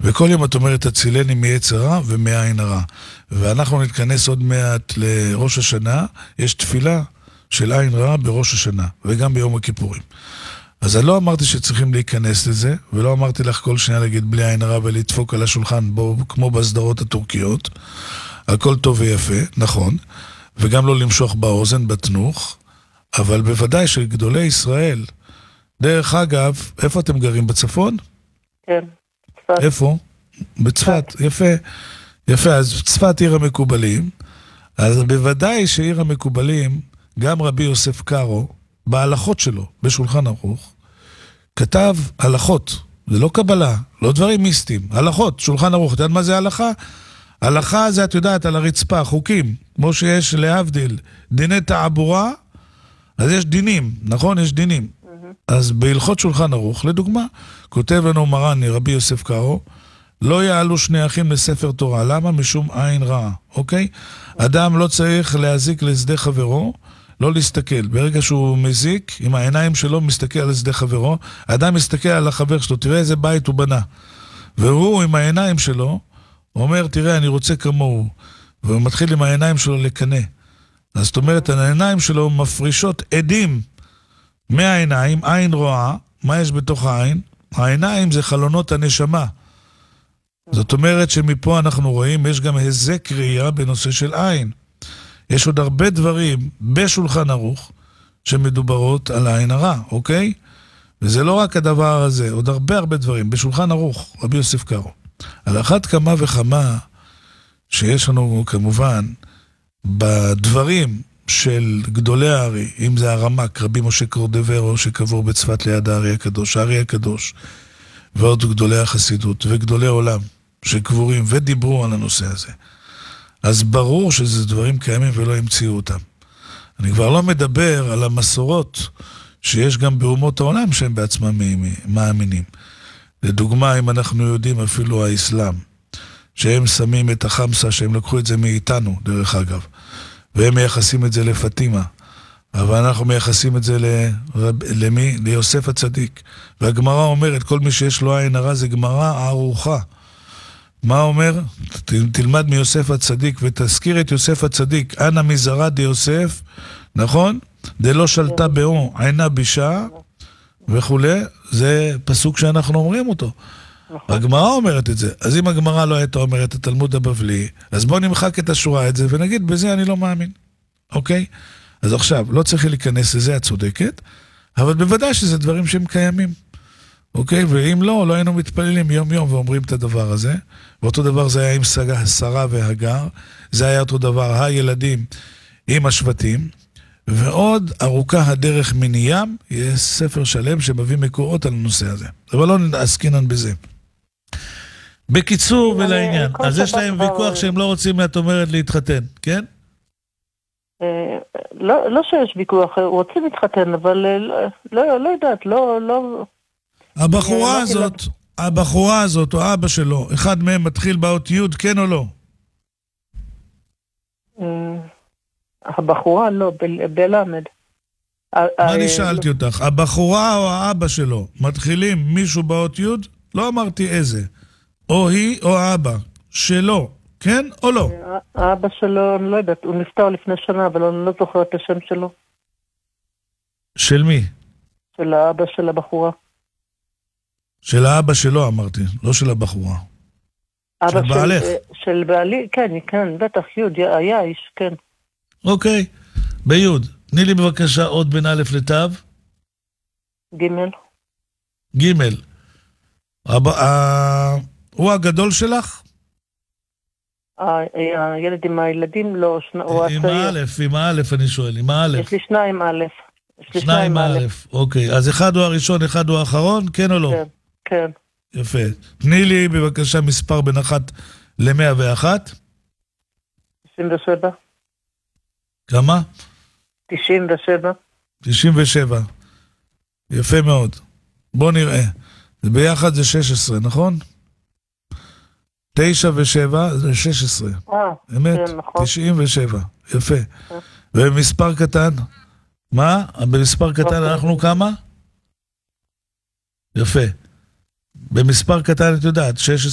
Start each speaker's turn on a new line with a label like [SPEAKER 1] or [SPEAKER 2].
[SPEAKER 1] וכל יום את אומרת, תצילני מיצר רע ומעין הרע. ואנחנו נתכנס עוד מעט לראש השנה, יש תפילה של עין רע בראש השנה, וגם ביום הכיפורים. אז אני לא אמרתי שצריכים להיכנס לזה, ולא אמרתי לך כל שנייה להגיד בלי עין הרע ולדפוק על השולחן כמו בסדרות הטורקיות. הכל טוב ויפה, נכון, וגם לא למשוך באוזן, בתנוך, אבל בוודאי שגדולי ישראל, דרך אגב, איפה אתם גרים? בצפון?
[SPEAKER 2] כן, צפת.
[SPEAKER 1] איפה? בצפת, יפה. יפה, אז צפת עיר המקובלים, אז בוודאי שעיר המקובלים, גם רבי יוסף קארו, בהלכות שלו, בשולחן ערוך, כתב הלכות, זה לא קבלה, לא דברים מיסטיים, הלכות, שולחן ערוך, אתה יודע מה זה הלכה? הלכה זה, את יודעת, על הרצפה, חוקים, כמו שיש להבדיל, דיני תעבורה, אז יש דינים, נכון? יש דינים. אז בהלכות שולחן ערוך, לדוגמה, כותב לנו מרני, רבי יוסף קארו, לא יעלו שני אחים לספר תורה, למה? משום עין רעה, אוקיי? אדם לא צריך להזיק לשדה חברו, לא להסתכל. ברגע שהוא מזיק, עם העיניים שלו מסתכל על שדה חברו, האדם מסתכל על החבר שלו, תראה איזה בית הוא בנה. והוא עם העיניים שלו, אומר, תראה, אני רוצה כמוהו. והוא מתחיל עם העיניים שלו לקנה. אז זאת אומרת, העיניים שלו מפרישות עדים מהעיניים, עין רואה, מה יש בתוך העין? העיניים זה חלונות הנשמה. זאת אומרת שמפה אנחנו רואים, יש גם היזק ראייה בנושא של עין. יש עוד הרבה דברים בשולחן ערוך שמדוברות על העין הרע, אוקיי? וזה לא רק הדבר הזה, עוד הרבה דברים בשולחן ערוך, רבי יוסף קארו. על אחת כמה וכמה שיש לנו כמובן בדברים של גדולי הארי, אם זה הרמ"ק, רבי משה קורדברו שקבור בצפת ליד הארי הקדוש, הארי הקדוש, ועוד גדולי החסידות וגדולי עולם שקבורים ודיברו על הנושא הזה. אז ברור שזה דברים קיימים ולא המציאו אותם. אני כבר לא מדבר על המסורות שיש גם באומות העולם שהם בעצמם מאמינים. לדוגמה, אם אנחנו יודעים אפילו האסלאם, שהם שמים את החמסה, שהם לקחו את זה מאיתנו, דרך אגב, והם מייחסים את זה לפטימה, אבל אנחנו מייחסים את זה למי? ליוסף הצדיק. והגמרא אומרת, כל מי שיש לו עין הרע זה גמרא ערוכה. מה אומר? תלמד מיוסף הצדיק ותזכיר את יוסף הצדיק, אנא מזרע דיוסף, נכון? דלא שלטה באו עינה בישה וכו', זה פסוק שאנחנו אומרים אותו. הגמרא אומרת את זה. אז אם הגמרא לא הייתה אומרת את התלמוד הבבלי, אז בוא נמחק את השורה את זה ונגיד, בזה אני לא מאמין. אוקיי? אז עכשיו, לא צריך להיכנס לזה, את צודקת, אבל בוודאי שזה דברים שהם קיימים. אוקיי? ואם לא, לא היינו מתפללים יום יום ואומרים את הדבר הזה. ואותו דבר זה היה עם שרה והגר. זה היה אותו דבר, הילדים עם השבטים. ועוד ארוכה הדרך מן ים, יש ספר שלם שמביא מקורות על הנושא הזה. אבל לא נעסקינן בזה. בקיצור ולעניין, אז יש להם ויכוח שהם לא רוצים, את אומרת, להתחתן, כן?
[SPEAKER 2] לא שיש ויכוח, רוצים להתחתן, אבל לא יודעת, לא...
[SPEAKER 1] הבחורה הזאת, או אבא שלו, אחד מהם מתחיל באות י', כן או לא?
[SPEAKER 2] הבחורה לא, בלמד.
[SPEAKER 1] מה אני שאלתי אותך? הבחורה או האבא שלו מתחילים מישהו באות י'? לא אמרתי איזה. או היא או האבא. שלו, כן או לא?
[SPEAKER 2] האבא שלו, אני לא יודעת, הוא נפטר לפני שנה, אבל אני לא זוכר את השם שלו.
[SPEAKER 1] של מי?
[SPEAKER 2] של האבא של הבחורה.
[SPEAKER 1] של האבא שלו אמרתי, לא של הבחורה. של בעלך.
[SPEAKER 2] של בעלי, כן, בטח, יוד, היה איש, כן.
[SPEAKER 1] אוקיי, ביוד. תני לי בבקשה עוד בין א' לתו. ג'. הוא הגדול שלך?
[SPEAKER 2] הילד עם הילדים לא, הוא הצעיר.
[SPEAKER 1] עם א' אני שואל, עם א'.
[SPEAKER 2] יש לי שניים א'.
[SPEAKER 1] שניים א', אוקיי. אז אחד הוא הראשון, אחד הוא האחרון, כן או לא?
[SPEAKER 2] כן.
[SPEAKER 1] יפה. תני לי בבקשה מספר בין 1 ל-101.
[SPEAKER 2] 97.
[SPEAKER 1] כמה?
[SPEAKER 2] 97.
[SPEAKER 1] 97. יפה מאוד. בוא נראה. ביחד זה 16, נכון? 9 ו7 זה 16. אמת?
[SPEAKER 2] כן, נכון.
[SPEAKER 1] 97. יפה. ובמספר קטן? מה? במספר קטן אנחנו כמה? יפה. במספר קטן את יודעת, 16